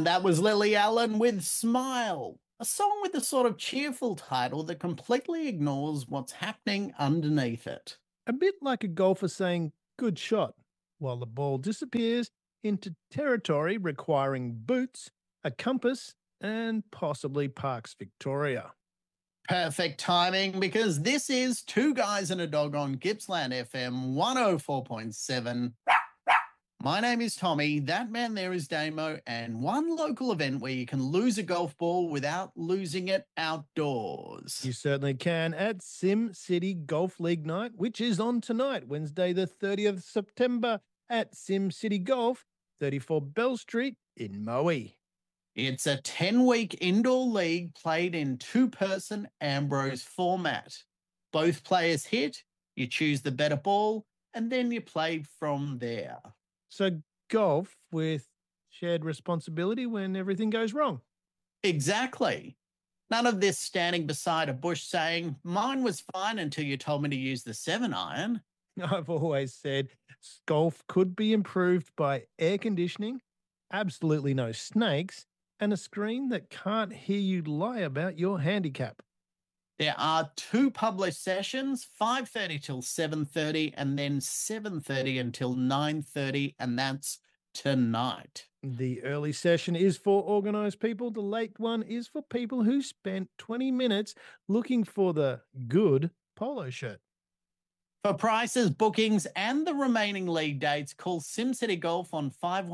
That was Lily Allen with Smile, a song with a sort of cheerful title that completely ignores what's happening underneath it. A bit like a golfer saying, good shot, while the ball disappears into territory requiring boots, a compass, and possibly Parks Victoria. Perfect timing because this is Two Guys and a Dog on Gippsland FM 104.7. My name is Tommy, that man there is Damo, and one local event where you can lose a golf ball without losing it outdoors. You certainly can at Sim City Golf League Night, which is on tonight, Wednesday the 30th September at Sim City Golf, 34 Bell Street in Moe. It's a 10-week indoor league played in two-person Ambrose format. Both players hit, you choose the better ball, and then you play from there. So golf with shared responsibility when everything goes wrong. Exactly. None of this standing beside a bush saying, mine was fine until you told me to use the 7-iron. I've always said golf could be improved by air conditioning, absolutely no snakes, and a screen that can't hear you lie about your handicap. There are two published sessions, 5:30 till 7:30 and then 7:30 until 9:30, and that's tonight. The early session is for organised people. The late one is for people who spent 20 minutes looking for the good polo shirt. For prices, bookings, and the remaining league dates, call SimCity Golf on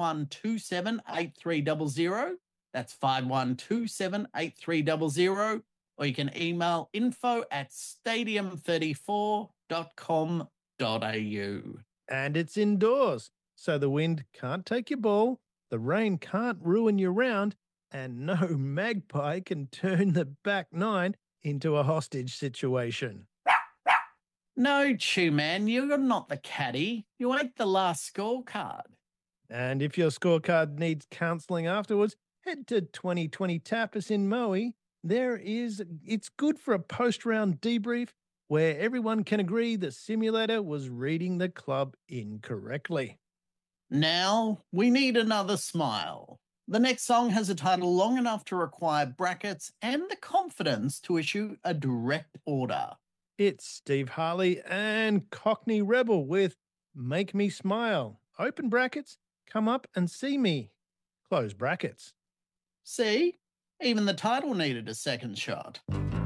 5127-8300. That's 5127-8300. Or you can email info@stadium34.com.au. And it's indoors, so the wind can't take your ball, the rain can't ruin your round, and no magpie can turn the back nine into a hostage situation. No, Chew Man, you're not the caddy. You ain't the last scorecard. And if your scorecard needs counselling afterwards, head to 2020 Tapas in Moe. It's good for a post-round debrief where everyone can agree the simulator was reading the club incorrectly. Now, we need another smile. The next song has a title long enough to require brackets and the confidence to issue a direct order. It's Steve Harley and Cockney Rebel with Make Me Smile. Open brackets, come up and see me. Close brackets. See? Even the title needed a second shot.